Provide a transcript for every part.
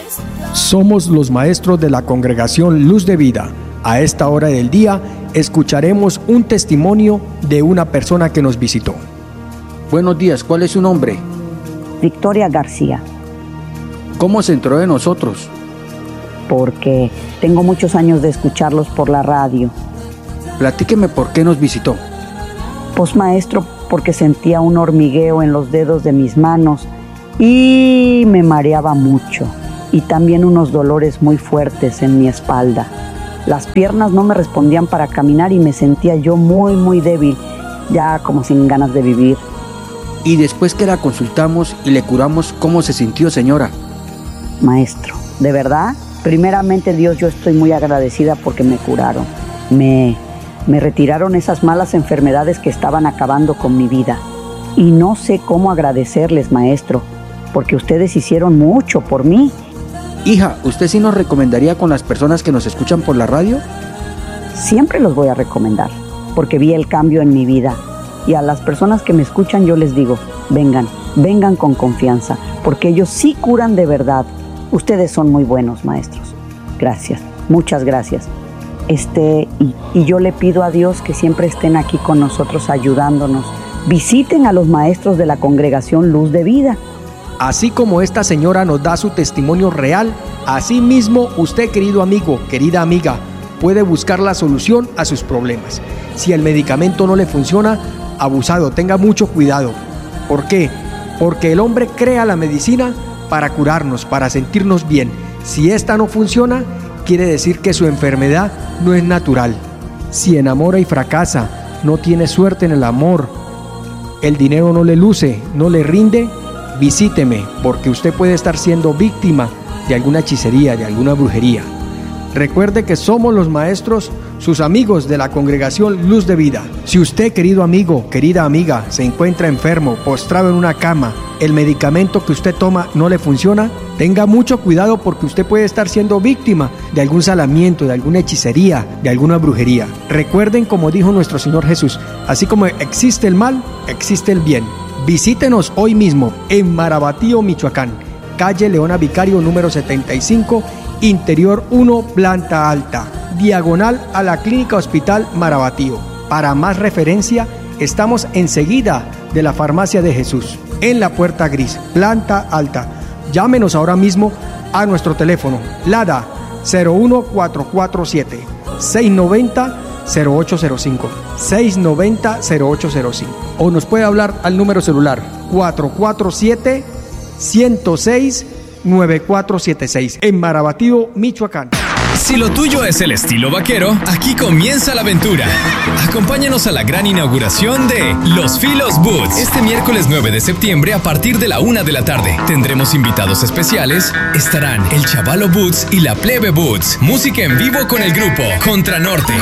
Somos los maestros de la Congregación Luz de Vida. A esta hora del día escucharemos un testimonio de una persona que nos visitó. Buenos días, ¿cuál es su nombre? Victoria García. ¿Cómo se enteró de nosotros? Porque tengo muchos años de escucharlos por la radio. Platíqueme por qué nos visitó. Pues maestro, porque sentía un hormigueo en los dedos de mis manos y me mareaba mucho. Y también unos dolores muy fuertes en mi espalda. Las piernas no me respondían para caminar y me sentía yo muy débil, ya como sin ganas de vivir. Y después que la consultamos y le curamos, ¿cómo se sintió, señora? Maestro, de verdad, primeramente Dios, yo estoy muy agradecida porque me curaron. Me retiraron esas malas enfermedades que estaban acabando con mi vida. Y no sé cómo agradecerles, maestro, porque ustedes hicieron mucho por mí. Hija, ¿usted sí nos recomendaría con las personas que nos escuchan por la radio? Siempre los voy a recomendar, porque vi el cambio en mi vida. Y a las personas que me escuchan yo les digo, vengan con confianza, porque ellos sí curan de verdad. Ustedes son muy buenos, maestros. Gracias, muchas gracias. Y yo le pido a Dios que siempre estén aquí con nosotros ayudándonos. Visiten a los maestros de la Congregación Luz de Vida. Así como esta señora nos da su testimonio real, así mismo usted, querido amigo, querida amiga, puede buscar la solución a sus problemas. Si el medicamento no le funciona, abusado, tenga mucho cuidado. ¿Por qué? Porque el hombre crea la medicina para curarnos, para sentirnos bien. Si esta no funciona, quiere decir que su enfermedad no es natural. Si enamora y fracasa, no tiene suerte en el amor, el dinero no le luce, no le rinde, visíteme, porque usted puede estar siendo víctima de alguna hechicería, de alguna brujería. Recuerde que somos los maestros, sus amigos de la Congregación Luz de Vida. Si usted, querido amigo, querida amiga, se encuentra enfermo, postrado en una cama, el medicamento que usted toma no le funciona, tenga mucho cuidado porque usted puede estar siendo víctima de algún salamiento, de alguna hechicería, de alguna brujería. Recuerden, como dijo nuestro Señor Jesús, así como existe el mal, existe el bien. Visítenos hoy mismo en Marabatío, Michoacán, calle Leona Vicario número 75, Interior 1, planta alta, diagonal a la Clínica Hospital Marabatío. Para más referencia, estamos enseguida de la Farmacia de Jesús, en la Puerta Gris, planta alta. Llámenos ahora mismo a nuestro teléfono, LADA 01447 690 0805 690 0805, o nos puede hablar al número celular 447 106 9476 en Marabatío, Michoacán. Si lo tuyo es el estilo vaquero, aquí comienza la aventura. Acompáñanos a la gran inauguración de Los Filos Boots. Este miércoles 9 de septiembre a partir de la 1 de la tarde. Tendremos invitados especiales. Estarán el Chavalo Boots y la Plebe Boots. Música en vivo con el grupo Contra Norte.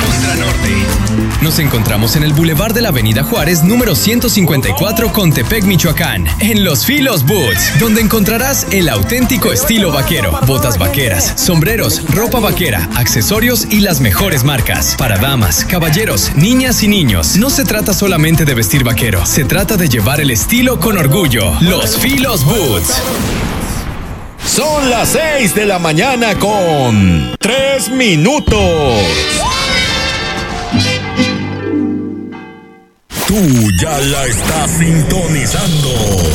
Nos encontramos en el Boulevard de la Avenida Juárez, número 154, Contepec, Michoacán. En Los Filos Boots, donde encontrarás el auténtico estilo vaquero. Botas vaqueras, sombreros, ropa vaquera, accesorios y las mejores marcas. Para damas, caballeros, niñas y niños. No se trata solamente de vestir vaquero, se trata de llevar el estilo con orgullo. Los Filos Boots. Son las 6 de la mañana con 3 minutos. Tú ya la estás sintonizando.